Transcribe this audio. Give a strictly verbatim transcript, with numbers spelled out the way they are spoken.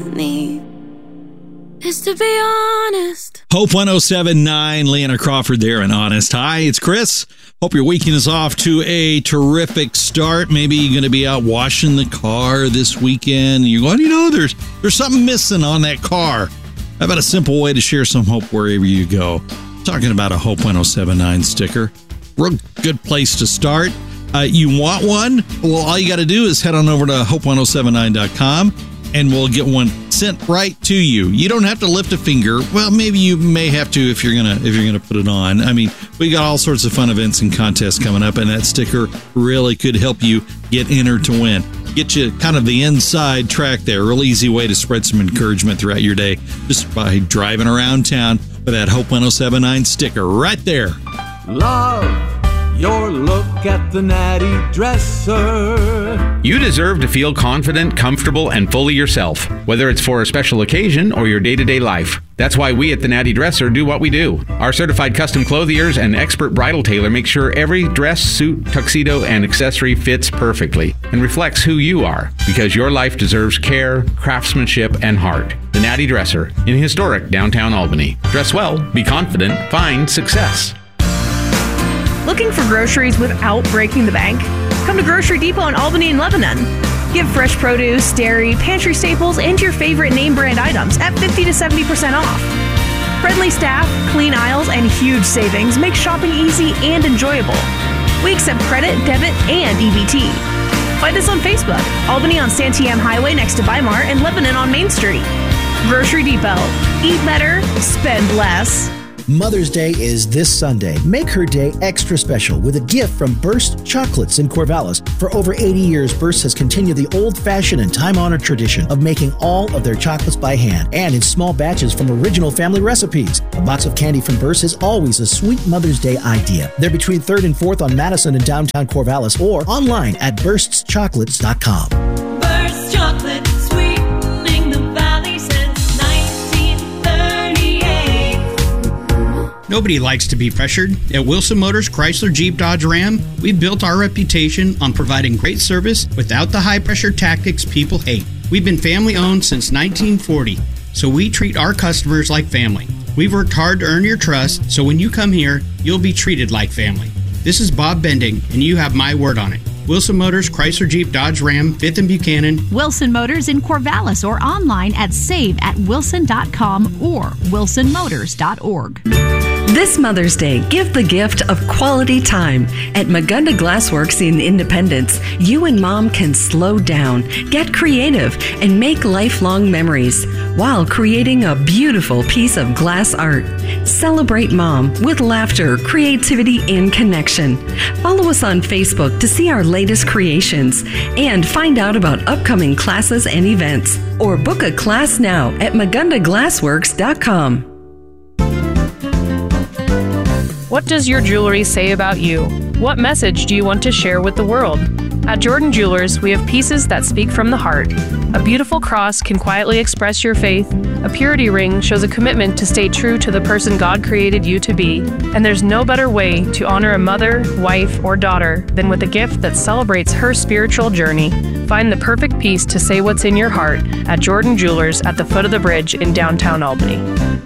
need is to be honest. Hope one oh seven point nine, Leanna Crawford there and Honest. Hi, it's Chris. Hope your weekend is off to a terrific start. Maybe you're going to be out washing the car this weekend. You're going, you know, there's there's something missing on that car. How about a simple way to share some hope wherever you go? Talking about a Hope one oh seven point nine sticker. Real good place to start. Uh, you want one? Well, all you got to do is head on over to hope one oh seven nine dot com and we'll get one sent right to you. You don't have to lift a finger. Well, maybe you may have to if you're gonna if you're gonna put it on. I mean, we got all sorts of fun events and contests coming up, and that sticker really could help you get entered to win. Get you kind of the inside track there. Real easy way to spread some encouragement throughout your day just by driving around town with that Hope one oh seven point nine sticker right there. Love your look at the Natty Dresser. You deserve to feel confident, comfortable, and fully yourself, whether it's for a special occasion or your day-to-day life. That's why we at the Natty Dresser do what we do. Our certified custom clothiers and expert bridal tailor make sure every dress, suit, tuxedo, and accessory fits perfectly and reflects who you are, because your life deserves care, craftsmanship, and heart. The Natty Dresser in historic downtown Albany. Dress well, be confident, find success. Looking for groceries without breaking the bank? Come to Grocery Depot in Albany and Lebanon. Give fresh produce, dairy, pantry staples, and your favorite name brand items at fifty to seventy percent off. Friendly staff, clean aisles, and huge savings make shopping easy and enjoyable. We accept credit, debit, and E B T. Find us on Facebook, Albany on Santiam Highway next to Weimar, and Lebanon on Main Street. Grocery Depot. Eat better, spend less. Mother's Day is this Sunday. Make her day extra special with a gift from Burst Chocolates in Corvallis. For over eighty years, Burst has continued the old-fashioned and time-honored tradition of making all of their chocolates by hand and in small batches from original family recipes. A box of candy from Burst is always a sweet Mother's Day idea. They're between third and fourth on Madison in downtown Corvallis or online at bursts chocolates dot com. Burst Chocolate, sweetening the valley since nineteen thirty-eight. Nobody likes to be pressured. At Wilson Motors Chrysler Jeep Dodge Ram, we've built our reputation on providing great service without the high-pressure tactics people hate. We've been family-owned since nineteen forty, so we treat our customers like family. We've worked hard to earn your trust, so when you come here, you'll be treated like family. This is Bob Bending, and you have my word on it. Wilson Motors Chrysler Jeep Dodge Ram, fifth and Buchanan. Wilson Motors in Corvallis or online at save at wilson dot com or wilson motors dot org. This Mother's Day, give the gift of quality time. At Magunda Glassworks in Independence, you and Mom can slow down, get creative, and make lifelong memories while creating a beautiful piece of glass art. Celebrate Mom with laughter, creativity, and connection. Follow us on Facebook to see our latest creations and find out about upcoming classes and events. Or book a class now at magunda glassworks dot com. What does your jewelry say about you? What message do you want to share with the world? At Jordan Jewelers, we have pieces that speak from the heart. A beautiful cross can quietly express your faith. A purity ring shows a commitment to stay true to the person God created you to be. And there's no better way to honor a mother, wife, or daughter than with a gift that celebrates her spiritual journey. Find the perfect piece to say what's in your heart at Jordan Jewelers at the foot of the bridge in downtown Albany.